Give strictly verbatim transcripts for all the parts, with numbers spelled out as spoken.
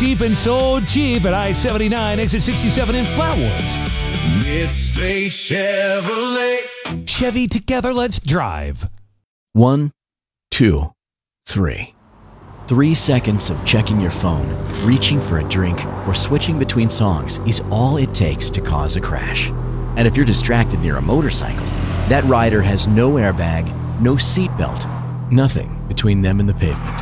deep and so cheap at I seventy-nine, exit sixty-seven in Flatwoods. Midstate Chevrolet. Chevy, together, let's drive. One, two, three. Three seconds of checking your phone, reaching for a drink, or switching between songs is all it takes to cause a crash. And if you're distracted near a motorcycle, that rider has no airbag, no seatbelt, nothing between them and the pavement.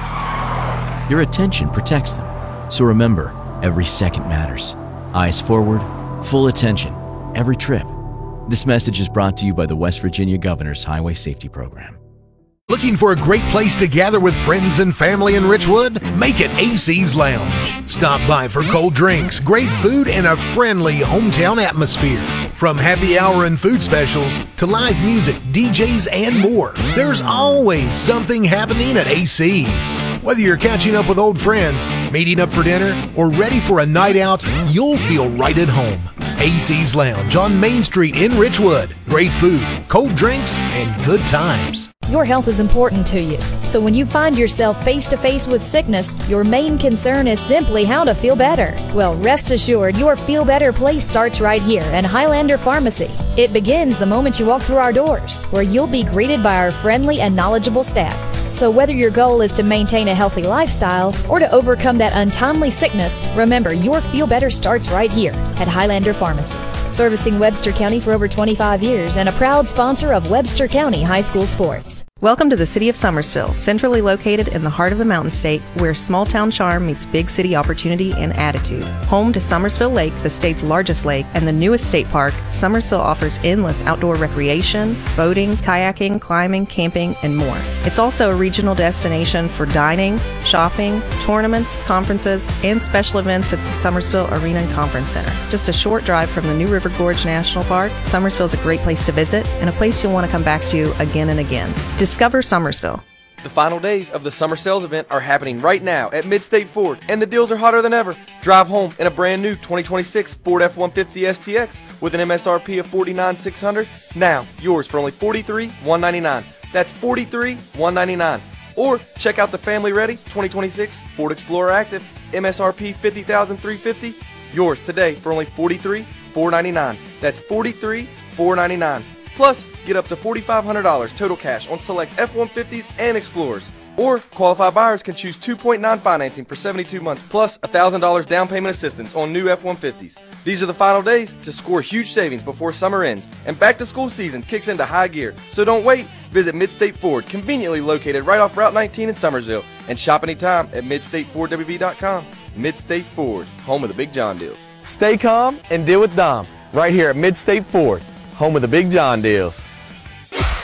Your attention protects them. So remember, every second matters. Eyes forward, full attention, every trip. This message is brought to you by the West Virginia Governor's Highway Safety Program. Looking for a great place to gather with friends and family in Richwood? Make it A C's Lounge. Stop by for cold drinks, great food, and a friendly hometown atmosphere. From happy hour and food specials to live music, D Js, and more, there's always something happening at A C's. Whether you're catching up with old friends, meeting up for dinner, or ready for a night out, you'll feel right at home. A C's Lounge on Main Street in Richwood. Great food, cold drinks, and good times. Your health is important to you, so when you find yourself face-to-face with sickness, your main concern is simply how to feel better. Well, rest assured, your Feel Better place starts right here at Highlander Pharmacy. It begins the moment you walk through our doors, where you'll be greeted by our friendly and knowledgeable staff. So whether your goal is to maintain a healthy lifestyle or to overcome that untimely sickness, remember, your Feel Better starts right here at Highlander Pharmacy. Servicing Webster County for over twenty-five years and a proud sponsor of Webster County High School sports. Welcome to the City of Summersville, centrally located in the heart of the Mountain State, where small-town charm meets big city opportunity and attitude. Home to Summersville Lake, the state's largest lake, and the newest state park, Summersville offers endless outdoor recreation, boating, kayaking, climbing, camping, and more. It's also a regional destination for dining, shopping, tournaments, conferences, and special events at the Summersville Arena and Conference Center. Just a short drive from the New River Gorge National Park, Summersville is a great place to visit and a place you'll want to come back to again and again. Discover Summersville. The final days of the summer sales event are happening right now at Midstate Ford, and the deals are hotter than ever. Drive home in a brand new twenty twenty-six Ford F one fifty S T X with an M S R P of forty-nine thousand six hundred dollars. Now, yours for only forty-three thousand one hundred ninety-nine dollars. That's forty-three thousand one hundred ninety-nine dollars. Or check out the family-ready twenty twenty-six Ford Explorer Active, M S R P fifty thousand three hundred fifty dollars. Yours today for only forty-three thousand four hundred ninety-nine dollars. That's forty-three thousand four hundred ninety-nine dollars. Plus, get up to four thousand five hundred dollars total cash on select F one fifties and Explorers. Or, qualified buyers can choose two point nine financing for seventy-two months, plus one thousand dollars down payment assistance on new F one fifties. These are the final days to score huge savings before summer ends, and back-to-school season kicks into high gear. So don't wait. Visit Midstate Ford, conveniently located right off Route nineteen in Summersville, and shop anytime at midstate ford w v dot com. Midstate Ford, home of the Big John deals. Stay calm and deal with Dom right here at Midstate Ford, home of the Big John deals.